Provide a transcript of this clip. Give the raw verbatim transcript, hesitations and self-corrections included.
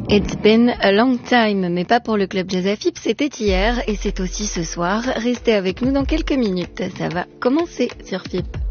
It's been a long time, mais pas pour le club Jazz A F I P, c'était hier et c'est aussi ce soir. Restez avec nous dans quelques minutes, ça va commencer sur F I P.